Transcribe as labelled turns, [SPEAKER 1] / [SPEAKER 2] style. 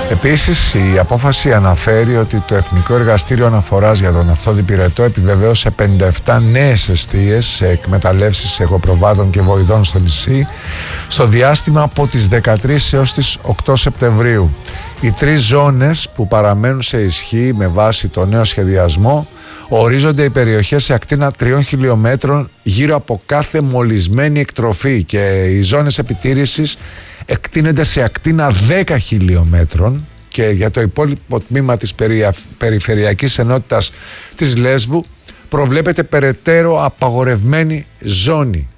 [SPEAKER 1] Επίσης, η απόφαση αναφέρει ότι το Εθνικό Εργαστήριο Αναφοράς για τον Αυθόδη Πυρετό επιβεβαίωσε 57 νέες εστίες σε εκμεταλλεύσεις εγωπροβάτων και βοηδών στο νησί στο διάστημα από τις 13 έως τις 8 Σεπτεμβρίου. Οι 3 ζώνες που παραμένουν σε ισχύ με βάση το νέο σχεδιασμό ορίζονται οι περιοχές σε ακτίνα 3 χιλιόμετρων γύρω από κάθε μολυσμένη εκτροφή και οι ζώνες επιτήρησης εκτείνονται σε ακτίνα 10 χιλιόμετρων και για το υπόλοιπο τμήμα της περιφερειακής ενότητας της Λέσβου προβλέπεται περαιτέρω απαγορευμένη ζώνη.